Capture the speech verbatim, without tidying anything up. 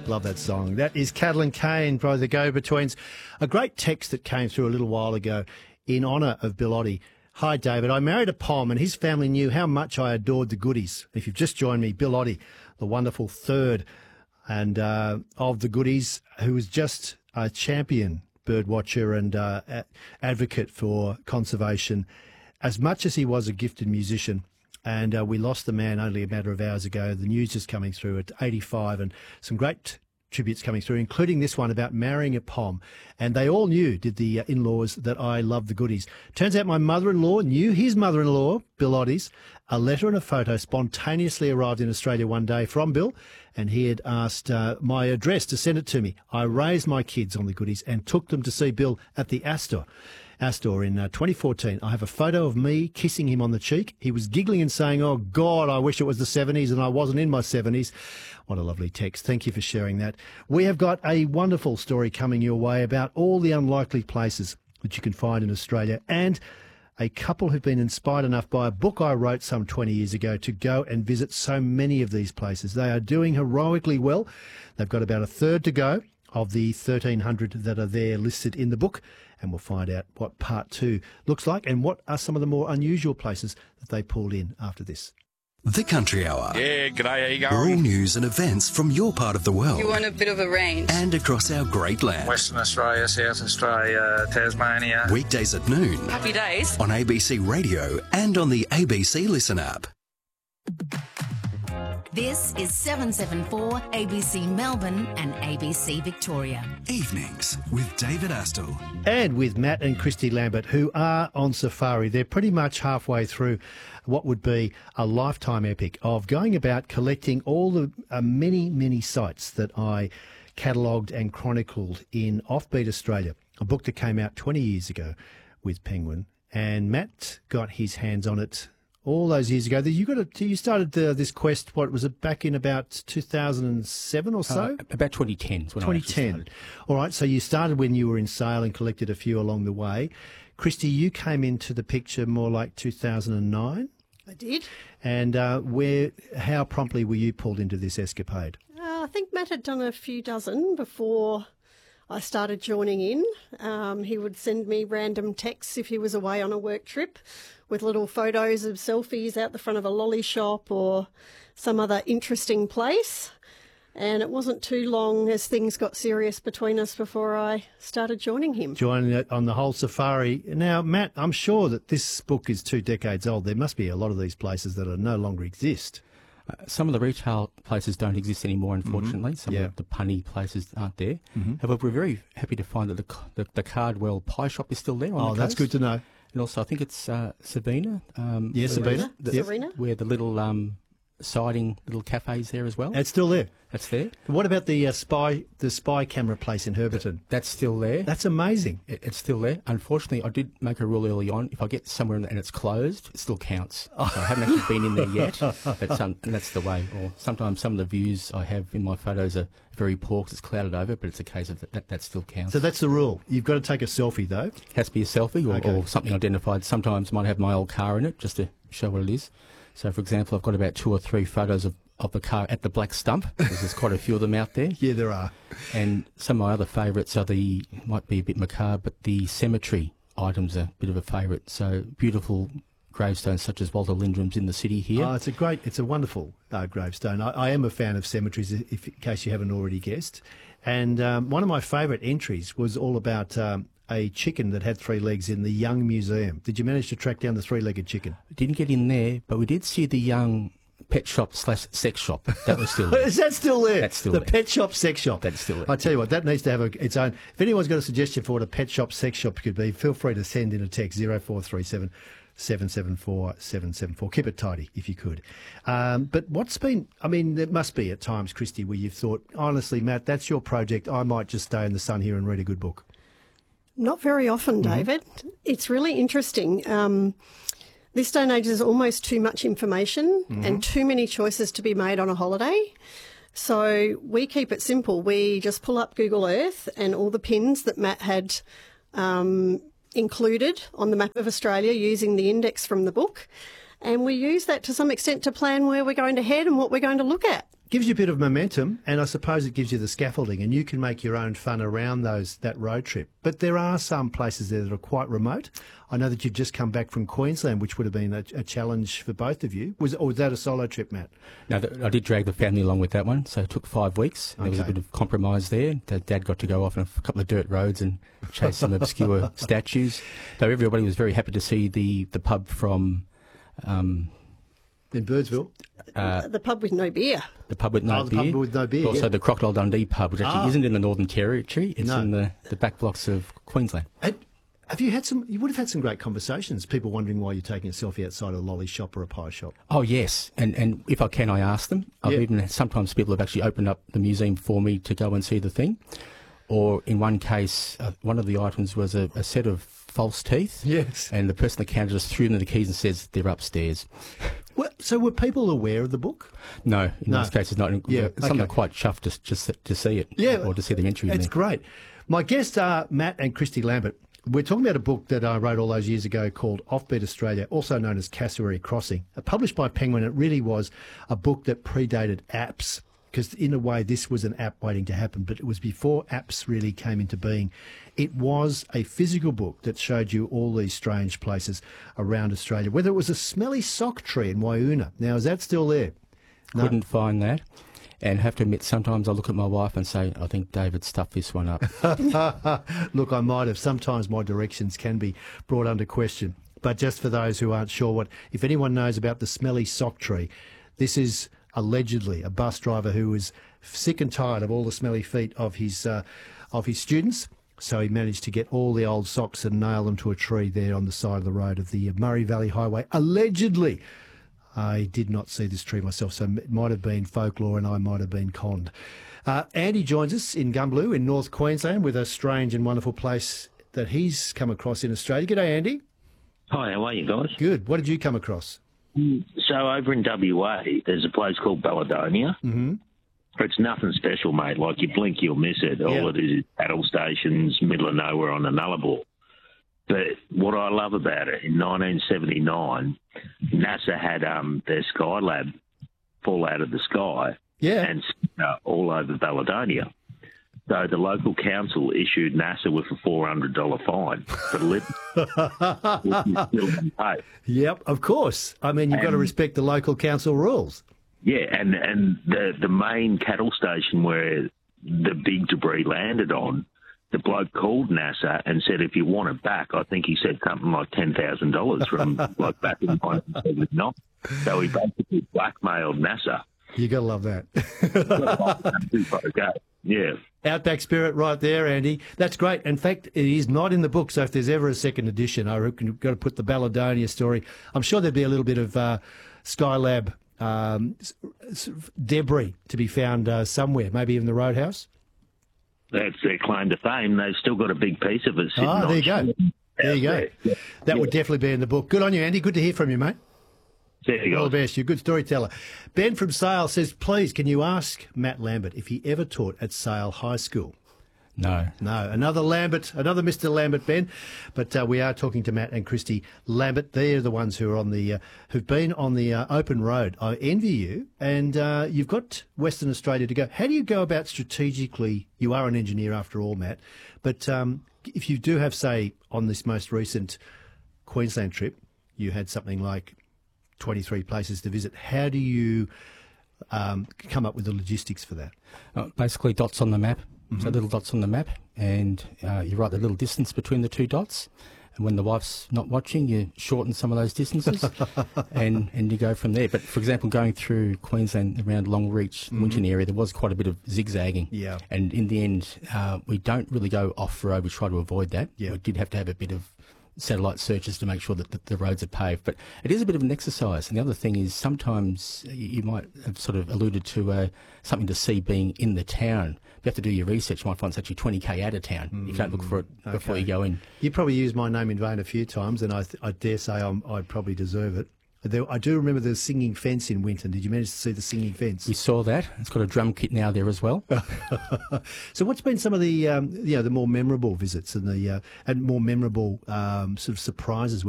Love that song. That is Cattle and Cane by the Go-Betweens. A great text that came through a little while ago in honour of Bill Oddie. Hi, David. I married a Pom and his family knew how much I adored the Goodies. If you've just joined me, Bill Oddie, the wonderful third and uh, of the Goodies, who was just a champion birdwatcher and uh, a- advocate for conservation, as much as he was a gifted musician. And uh, we lost the man only a matter of hours ago. The news is coming through at eighty-five, and some great tributes coming through, including this one about marrying a Pom. And they all knew, did the uh, in-laws, that I love the Goodies. Turns out my mother-in-law knew his mother-in-law, Bill Oddie's. A letter and a photo spontaneously arrived in Australia one day from Bill, and he had asked uh, my address to send it to me. I raised my kids on the Goodies and took them to see Bill at the Astor. Astor in uh, twenty fourteen. I have a photo of me kissing him on the cheek. He was giggling and saying, "Oh, God, I wish it was the seventies and I wasn't in my seventies." What a lovely text. Thank you for sharing that. We have got a wonderful story coming your way about all the unlikely places that you can find in Australia, and a couple who've been inspired enough by a book I wrote some twenty years ago to go and visit so many of these places. They are doing heroically well. They've got about a third to go of the thirteen hundred that are there listed in the book, and we'll find out what part two looks like and what are some of the more unusual places that they pulled in after this. The Country Hour. Yeah, g'day, how you All going? news and events from your part of the world. You want a bit of a range. And across our great land. Western Australia, South Australia, Tasmania. Weekdays at noon Happy days. on A B C Radio and on the A B C Listen app. This is seven seven four A B C Melbourne and A B C Victoria. Evenings with David Astle. And with Matt and Christy Lambert, who are on safari. They're pretty much halfway through what would be a lifetime epic of going about collecting all the uh, many, many sites that I catalogued and chronicled in Offbeat Australia, a book that came out twenty years ago with Penguin. And Matt got his hands on it all those years ago. You got a, you started uh, this quest, what was it, back in about two thousand seven or so? Uh, about twenty ten is when I actually twenty ten. started. All right, so you started when you were in Sale and collected a few along the way. Christy, you came into the picture more like two thousand nine. I did. And uh, where, how promptly were you pulled into this escapade? Uh, I think Matt had done a few dozen before I started joining in. Um, he would send me random texts if he was away on a work trip with little photos of selfies out the front of a lolly shop or some other interesting place. And it wasn't too long as things got serious between us before I started joining him. Joining it on the whole safari. Now, Matt, I'm sure that this book is two decades old. There must be a lot of these places that are no longer exist. Uh, some of the retail places don't exist anymore, unfortunately. Some Yeah. of the punny places aren't there. However, we're very happy to find that the, the, the Cardwell Pie Shop is still there on Oh, the that's good coast. to know. And also, I think it's uh, Sabina. Um, Yeah, where- Sabina. the- Yep. Serena? Where the little um, siding little cafes there as well. It's still there. That's there. What about the uh, spy the spy camera place in Herberton? That's still there. That's amazing. It- It's still there. Unfortunately, I did make a rule early on. If I get somewhere and it's closed, it still counts. So I haven't actually been in there yet, but um, and that's the way. Or sometimes some of the views I have in my photos are very poor 'cause it's clouded over, but it's a case of that, that, that still counts. So that's the rule. You've got to take a selfie, though. It has to be a selfie or, Okay. or something identified. Sometimes I might have my old car in it just to show what it is. So, for example, I've got about two or three photos of, of the car at the Black Stump. There's quite a few of them out there. Yeah, there are. And some of my other favourites are the, might be a bit macabre, but the cemetery items are a bit of a favourite. So beautiful gravestones such as Walter Lindrum's in the city here. Oh, it's a great, it's a wonderful uh, gravestone. I, I am a fan of cemeteries, if, in case you haven't already guessed. And um, one of my favourite entries was all about um, a chicken that had three legs in the Young Museum. Did you manage to track down the three-legged chicken? Didn't get in there, but we did see the young pet shop slash sex shop. That was still there. Is that still there? That's still the there. pet shop, sex shop. That's still there. I tell you what, that needs to have a, its own. If anyone's got a suggestion for what a pet shop, sex shop could be, feel free to send in a text zero four three seven seven seven four seven seven four. Keep it tidy if you could. Um, but what's been? I mean, there must be at times, Christy, where you've thought, honestly, Matt, that's your project. I might just stay in the sun here and read a good book. Not very often, David. It's really interesting. Um, this day and age, there's almost too much information and too many choices to be made on a holiday. So we keep it simple. We just pull up Google Earth and all the pins that Matt had um, included on the map of Australia using the index from the book. And we use that to some extent to plan where we're going to head and what we're going to look at. Gives you a bit of momentum, and I suppose it gives you the scaffolding, and you can make your own fun around those that road trip. But there are some places there that are quite remote. I know that you've just come back from Queensland, which would have been a, a challenge for both of you. Was, or was that a solo trip, Matt? No, th- I did drag the family along with that one, so it took five weeks. There was a Okay. bit of compromise there. The Dad got to go off on a couple of dirt roads and chase some obscure statues. Though everybody was very happy to see the, the pub from... Um, In Birdsville? Uh, The pub with no beer. The pub with no Oh, the beer. pub with no beer, Also yeah. the Crocodile Dundee pub, which actually Ah. isn't in the Northern Territory. It's No. in the, the back blocks of Queensland. And have you had some, you would have had some great conversations, people wondering why you're taking a selfie outside a lolly shop or a pie shop. Oh, yes. And and if I can, I ask them. I've Yeah. even sometimes people have actually opened up the museum for me to go and see the thing. Or in one case, uh, one of the items was a, a set of false teeth. Yes. And the person at the counter just threw them the keys and says, they're upstairs. Well, so were people aware of the book? No, in No. most cases not. Yeah, Some okay. are quite chuffed just, just to see it. Yeah. Or to see the entry in It's there. great. My guests are Matt and Christy Lambert. We're talking about a book that I wrote all those years ago called Offbeat Australia, also known as Cassowary Crossing, uh, published by Penguin. It really was a book that predated apps, because in a way this was an app waiting to happen, but it was before apps really came into being. It was a physical book that showed you all these strange places around Australia, whether it was a smelly sock tree in Waiuna. Now, is that still there? No. Couldn't find that. And have to admit, sometimes I look at my wife and say, I think David stuffed this one up. Look, I might have. Sometimes my directions can be brought under question. But just for those who aren't sure what, if anyone knows about the smelly sock tree, this is allegedly a bus driver who was sick and tired of all the smelly feet of his uh, of his students. So he managed to get all the old socks and nail them to a tree there on the side of the road of the Murray Valley Highway. Allegedly. I did not see this tree myself, so it might have been folklore and I might have been conned. Uh, Andy joins us in Gumbaloo in North Queensland with a strange and wonderful place that he's come across in Australia. G'day, Andy. Hi, how are you guys? Good. What did you come across? So over in W A, there's a place called Balladonia. Mm-hmm. It's nothing special, mate. Like, you blink, you'll miss it. All Yeah. it is is paddle stations, middle of nowhere on a Nullarbor. But what I love about it, in nineteen seventy-nine, NASA had um, their Skylab fall out of the sky Yeah. and uh, all over Balladonia. So the local council issued NASA with a four hundred dollars fine for living, which is still unpaid. Yep, of course. I mean, you've got to Um, respect the local council rules. Yeah, and, and the, the main cattle station where the big debris landed on, the bloke called NASA and said, if you want it back, I think he said something like ten thousand dollars from like back in nineteen seventy-nine. So he basically blackmailed NASA. You got to love that. Okay. Yeah. Outback spirit right there, Andy. That's great. In fact, it is not in the book, so if there's ever a second edition, I reckon you've got to put the Balladonia story. I'm sure there'd be a little bit of uh, Skylab um, s- s- debris to be found uh, somewhere, maybe even the Roadhouse. That's their claim to fame. They've still got a big piece of it sitting Ah, on there you go. shelves There you out go. there. That would definitely be in the book. Good on you, Andy. Good to hear from you, mate. There you All go. the best. You're a good storyteller. Ben from Sale says, please, can you ask Matt Lambert if he ever taught at Sale High School? No. No, another Lambert, another Mister Lambert, Ben. But uh, we are talking to Matt and Christy Lambert. They're the ones who are on the, uh, who've been on the uh, open road. I envy you, and uh, you've got Western Australia to go. How do you go about strategically? You are an engineer after all, Matt. But um, if you do have, say, on this most recent Queensland trip, you had something like twenty-three places to visit. How do you um, come up with the logistics for that? Uh, basically, dots on the map. So little dots on the map, and uh, you write the little distance between the two dots. And when the wife's not watching, you shorten some of those distances, and and you go from there. But for example, going through Queensland around Longreach, mm-hmm. Winton area, there was quite a bit of zigzagging. Yeah. And in the end, uh, we don't really go off road. We try to avoid that. Yeah. We did have to have a bit of satellite searches to make sure that the, the roads are paved. But it is a bit of an exercise. And the other thing is sometimes you, you might have sort of alluded to uh, something to see being in the town. You have to do your research. You might find it's actually twenty k out of town. Mm, you can't look for it before okay. you go in. You probably used my name in vain a few times, and I, th- I dare say I'm, I probably deserve it. There, I do remember the singing fence in Winton. Did you manage to see the singing fence? We saw that. It's got a drum kit now there as well. So what's been some of the, um, you know, the more memorable visits and the uh, and more memorable um, sort of surprises